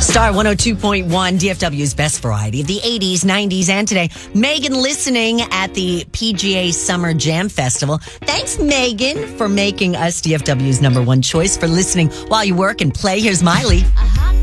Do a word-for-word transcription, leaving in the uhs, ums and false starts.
Star one oh two point one, D F W's best variety of the eighties, nineties, and today. Megan listening at the P G A Summer Jam Festival. Thanks, Megan, for making us D F W's number one choice for listening while you work and play. Here's Miley.